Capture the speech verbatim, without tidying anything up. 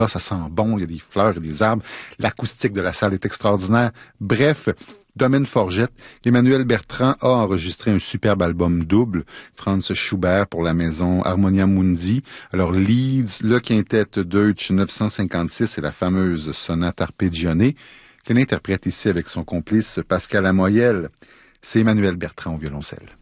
Ah, ça sent bon, il y a des fleurs et des arbres. L'acoustique de la salle est extraordinaire. Bref, Domaine Forgette, Emmanuel Bertrand a enregistré un superbe album double, Franz Schubert pour la maison Harmonia Mundi. Alors Leeds, le quintet Deutsch neuf cent cinquante-six et la fameuse sonate arpeggione, qu'elle interprète ici avec son complice Pascal Lamoyelle. C'est Emmanuel Bertrand au violoncelle.